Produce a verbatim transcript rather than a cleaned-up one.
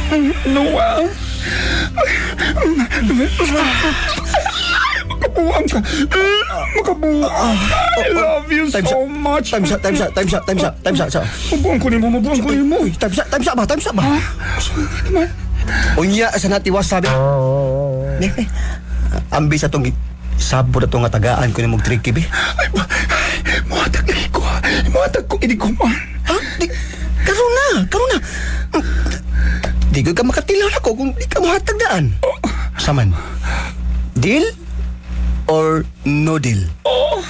Noah. Makabuang ka. Makabuang. I love you Time's so up. much. Time's up, time's up, time's up, time's up, time's up, time's up. Mabuang ko ni mo, mabuang ko ni mo. Uy, time's up, time's up ba, time's up ba? Naman. Unya sa natiwas sabi. Ne, ne. Ambi sa tong sabot atong nga tagaan ko ni mong tricky bi. Ay, ba? Muhatag lagi ko. Muhatag ko, hindi ko man. Ha? Di, karon na, karon na. Di ko ka makatilaw ako kung di ka mohatag daan. Saman. Deal or no deal? Oh,